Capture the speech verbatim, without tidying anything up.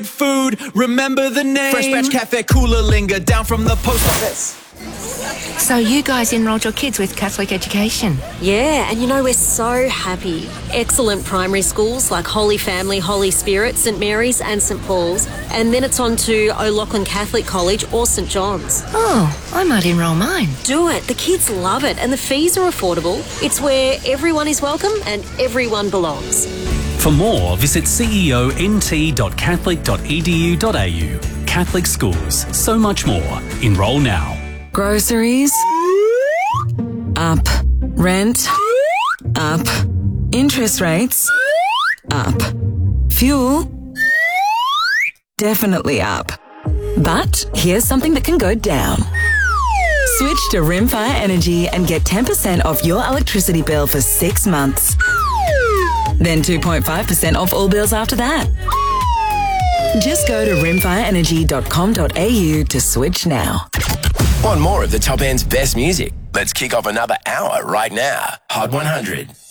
Food, remember the name. Fresh Batch Cafe, Coolerlinger, down from the post office. So you guys enrolled your kids with Catholic education? Yeah, and you know, we're so happy. Excellent primary schools like Holy Family, Holy Spirit, St Mary's and St Paul's. And then it's on to O'Loughlin Catholic College or St John's. Oh, I might enrol mine. Do it. The kids love it and the fees are affordable. It's where everyone is welcome and everyone belongs. For more, visit c e o n t dot catholic dot e d u dot a u. Catholic schools, so much more. Enrol now. Groceries? Up. Rent? Up. Interest rates? Up. Fuel? Definitely up. But here's something that can go down. Switch to Rimfire Energy and get ten percent off your electricity bill for six months. Then two point five percent off all bills after that. Just go to rimfire energy dot com dot a u to switch now. Want more of the Top End's best music? Let's kick off another hour right now. Hot one hundred.